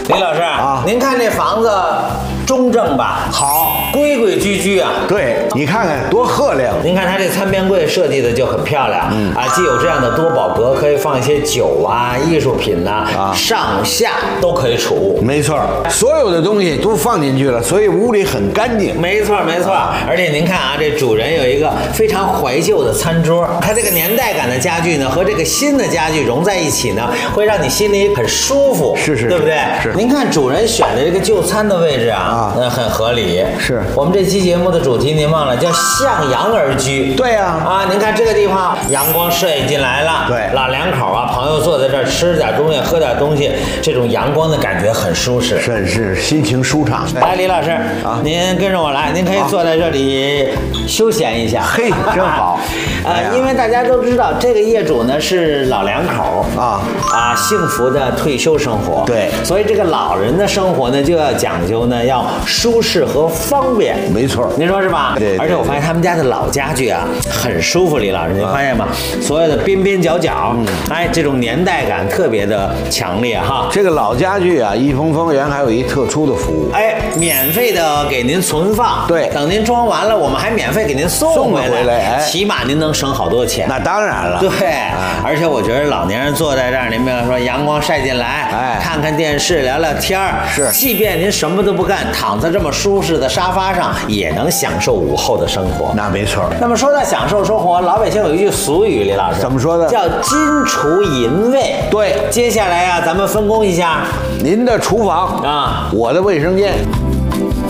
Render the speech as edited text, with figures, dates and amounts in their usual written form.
李老师啊，您看这房子中正吧？ 好， 规规矩矩啊。 对，你看看多赫亮。 您看它这餐边柜设计的就很漂亮，既有这样的多宝格，可以放一些酒啊、艺术品呐，上下都可以储。 没错，所有的东西都放进去了，所以屋里很干净。 没错，没错。而且您看啊，这主人有一个非常怀旧的餐桌，它这个年代感的家具呢，和这个新的家具融在一起呢，会让你心里很舒服， 是， 对不对？ 是。 您看主人选的这个就餐的位置啊，很合理。 是我们这期节目的主题您忘了，叫向阳而居。 对呀， 您看这个地方阳光射进进来了， 对， 老两口啊，朋友坐在这儿吃点东西，喝点东西，这种阳光的感觉很舒适， 是心情舒畅。 来，李老师您跟着我来，您可以坐在这里休闲一下。 嘿，真好。 因为大家都知道，这个业主呢是老两口幸福的退休生活。 对， 所以这个老人的生活呢，就要讲究呢，要舒适和方便。 没错， 您说是吧？ 对。 而且我发现他们家的老家具啊，很舒服。李老师，您发现吗？所有的边边角角，这种年代感特别的强烈哈。 这个老家具啊，益丰丰源还有一特殊的服务， 免费的给您存放。 对， 等您装完了，我们还免费给您送回来。起码您能省好多钱。 那当然了。 对，而且我觉得老年人坐在这儿，您比方说阳光晒进来，看看电视，聊聊天儿， 是， 即便您什么都不干，躺在这么舒适的沙发上，也能享受午后的生活。 那没错。 那么说到享受生活，老北京有一句俗语，李老师怎么说的？ 叫金厨银卫。 对， 接下来咱们分工一下， 您的厨房我的卫生间。